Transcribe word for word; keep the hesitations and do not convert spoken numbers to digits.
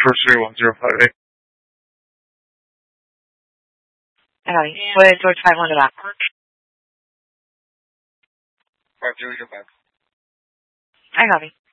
First three one zero five eight. I got you. What did George five one to that? Five zero zero five. I got you.